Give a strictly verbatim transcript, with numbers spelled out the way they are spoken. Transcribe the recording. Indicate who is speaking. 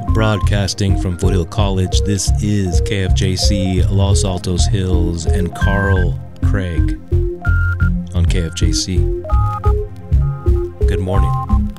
Speaker 1: Broadcasting from Foothill College, this is K F J C Los Altos Hills and Carl Craig on K F J C. Good morning.